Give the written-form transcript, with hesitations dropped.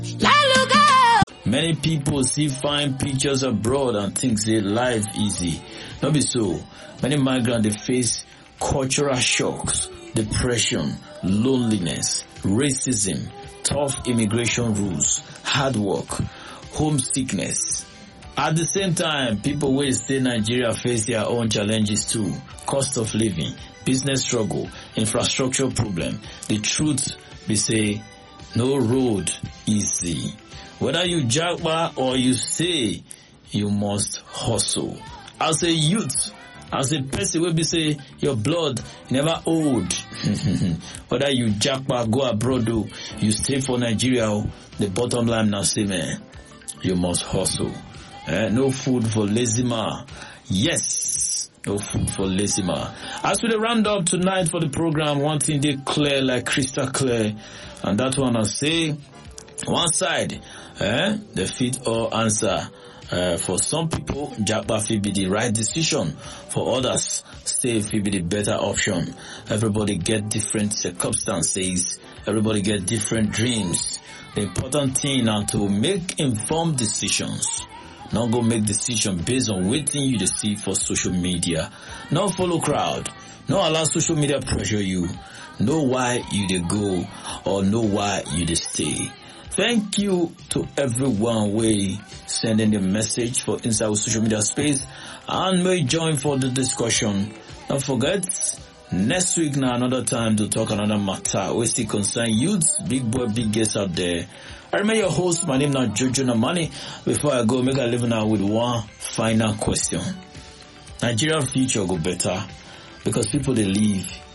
Many people see fine pictures abroad and think say life easy. Not be so. Many migrants they face cultural shocks, depression, loneliness, racism, tough immigration rules, hard work, homesickness. At the same time, people wey stay Nigeria face their own challenges too. Cost of living, business struggle, infrastructure problem. The truth be say, no road easy. Whether you jagba or you say, you must hustle. As a youth, as a person wey be say your blood never old. Whether you jagba go abroad o, you stay for Nigeria o, the bottom line now say man, you must hustle. No food for lazy man. Yes, no food for lazy man. As we round up tonight for the program, one thing they clear like crystal clear, and that one I say, one side, the fit or answer. For some people, jagba fit be the right decision. For others, stay fit be the better option. Everybody get different circumstances. Everybody get different dreams. The important thing now to make informed decisions. Not go make decision based on waiting you to see for social media. Not follow crowd. Not allow social media pressure you. Know why you dey go or know why you dey stay. Thank you to everyone we sending the message for inside our social media space and may join for the discussion. Don't forget, next week now another time to talk another matter. We still concern youths, big boy, big guests out there. I remember your host, my name is Jojo Namani. Before I go, make a living now with one final question. Nigeria future go better because people they live